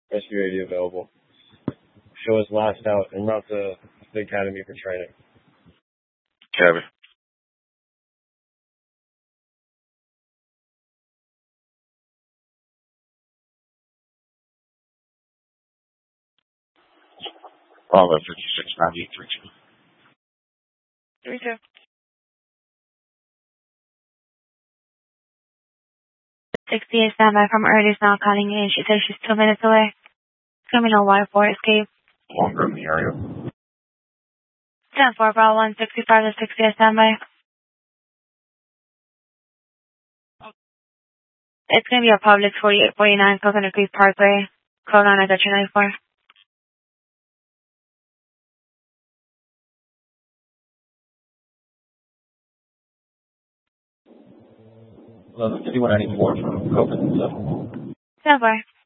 rescue AD available. Show us last out and route to the academy for training. Kevin. Bravo 569832. 32. 68 standby from Earth is now calling in. She says she's 2 minutes away. Criminal Y4 escape. Longer in the area. 10-4, Bravo 165 to 68 standby. It's going to be a Publix 4849 Coconut Creek Parkway. Code on at 294. Hello, 5194 from Coconut 7. 10-4.